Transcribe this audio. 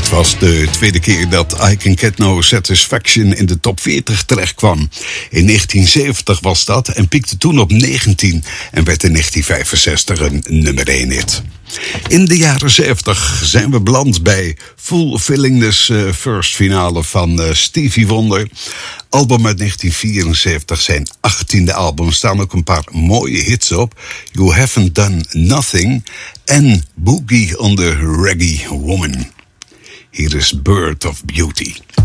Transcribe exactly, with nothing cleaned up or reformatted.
Dit was de tweede keer dat I Can Get No Satisfaction in de top veertig terecht kwam. In negentien zeventig was dat en piekte toen op negentien en werd in negentien vijfenzestig een nummer één hit. In de jaren zeventig zijn we beland bij Fulfilling uh, First finale van uh, Stevie Wonder. Album uit negentien vierenzeventig, zijn achttiende album, staan ook een paar mooie hits op. You Haven't Done Nothing en Boogie on the Reggae Woman. Hier is Bird of Beauty.